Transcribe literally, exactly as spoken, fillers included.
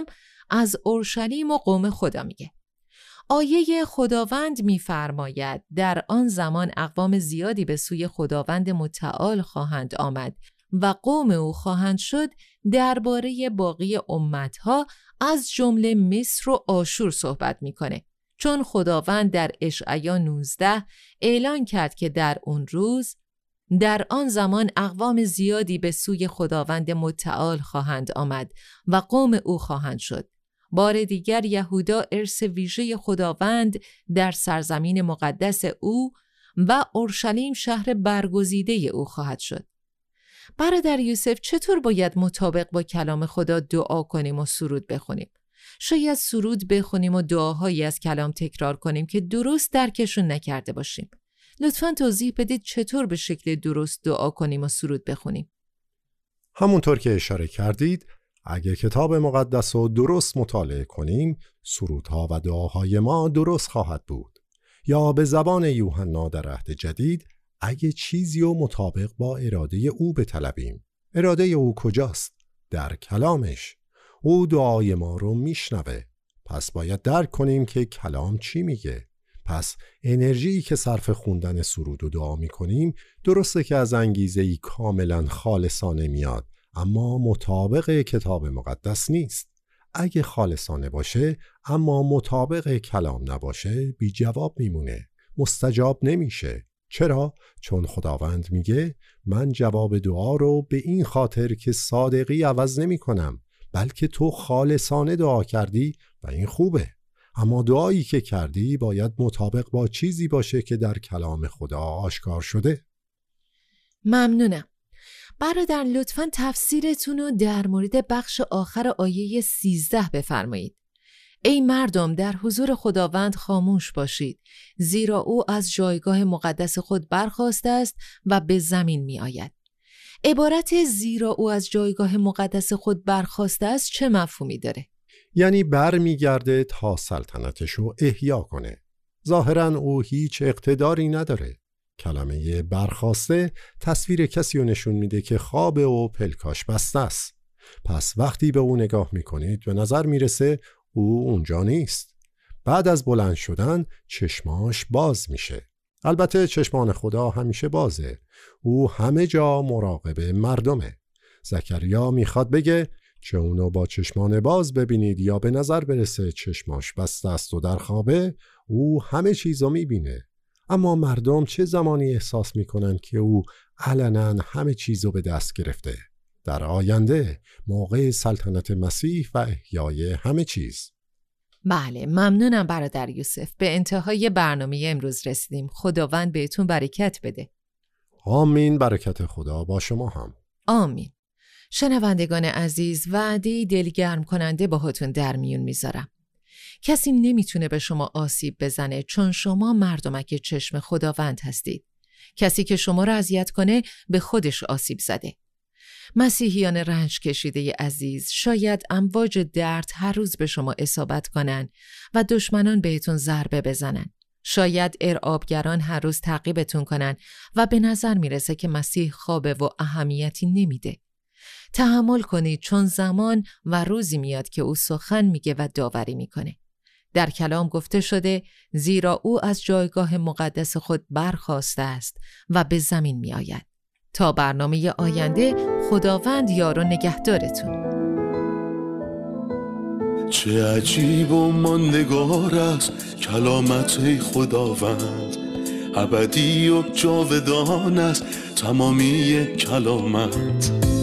از اورشلیم و قوم خدا میگه. آیه خداوند می‌فرماید در آن زمان اقوام زیادی به سوی خداوند متعال خواهند آمد و قوم او خواهند شد. درباره باقی امتها از جمله مصر و آشور صحبت میکنه، چون خداوند در اشعیا نوزده اعلان کرد که در اون روز در آن زمان اقوام زیادی به سوی خداوند متعال خواهند آمد و قوم او خواهند شد. بار دیگر یهودا ارث ویژه خداوند در سرزمین مقدس او و اورشلیم شهر برگزیده او خواهد شد. برادر یوسف، چطور باید مطابق با کلام خدا دعا کنیم و سرود بخونیم؟ شاید سرود بخونیم و دعاهایی از کلام تکرار کنیم که درست درکشون نکرده باشیم. لطفاً توضیح بدید چطور به شکل درست دعا کنیم و سرود بخونیم. همونطور که اشاره کردید، اگه کتاب مقدس رو درست مطالعه کنیم، سرودها و دعاهای ما درست خواهد بود. یا به زبان یوحنا در عهد جدید، اگه چیزی رو مطابق با اراده او بطلبیم. اراده او کجاست؟ در کلامش. او دعای ما رو میشنوه. پس باید درک کنیم که کلام چی میگه. پس انرژی که صرف خوندن سرود و دعا میکنیم درسته که از انگیزه‌ای کاملا خالصانه میاد، اما مطابق کتاب مقدس نیست. اگه خالصانه باشه اما مطابق کلام نباشه بی جواب میمونه، مستجاب نمیشه. چرا؟ چون خداوند میگه من جواب دعا رو به این خاطر که صادقی عوض نمی کنم، بلکه تو خالصانه دعا کردی و این خوبه. اما دعایی که کردی باید مطابق با چیزی باشه که در کلام خدا آشکار شده. ممنونم. برادر لطفاً تفسیرتون رو در مورد بخش آخر آیه سیزده بفرمایید. ای مردم در حضور خداوند خاموش باشید، زیرا او از جایگاه مقدس خود برخاسته است و به زمین می آید. عبارت زیرا او از جایگاه مقدس خود برخاسته است چه مفهومی داره؟ یعنی بر می گرده تا سلطنتش رو احیا کنه. ظاهراً او هیچ اقتداری نداره. کلمه برخاسته تصویر کسی رو نشون میده که خوابه و پلکاش بسته است. پس وقتی به او نگاه میکنید به نظر میرسه او اونجا نیست. بعد از بلند شدن چشماش باز میشه. البته چشمان خدا همیشه بازه. او همه جا مراقب مردمه. زکریا میخواد بگه چه اونو با چشمان باز ببینید یا به نظر برسه چشماش بسته است و در خوابه، او همه چیزو میبینه. اما مردم چه زمانی احساس میکنن که او علنا همه چیزو به دست گرفته؟ در آینده، موقع سلطنت مسیح و احیای همه چیز. بله، ممنونم برادر یوسف. به انتهای برنامه امروز رسیدیم. خداوند بهتون برکت بده. آمین. برکت خدا با شما هم. آمین. شنوندگان عزیز، وعده دلگرم کننده باهاتون در میون میذارم. کسی نمیتونه به شما آسیب بزنه چون شما مردمک چشم خداوند هستید. کسی که شما را اذیت کنه به خودش آسیب زده. مسیحیان رنج کشیده عزیز، شاید امواج درد هر روز به شما اصابت کنن و دشمنان بهتون ضربه بزنن. شاید ارعابگران هر روز تعقیبتون کنن و به نظر میرسه که مسیح خوابه و اهمیتی نمیده. تحمل کنید چون زمان و روزی میاد که او سخن میگه و داوری میکنه. در کلام گفته شده زیرا او از جایگاه مقدس خود برخاسته است و به زمین میآید. تا برنامه آینده، خداوند یار و نگهدارتون. چه عجیب و ماندگار است کلامت خداوند، ابدی و جاودان است تمامی کلامت.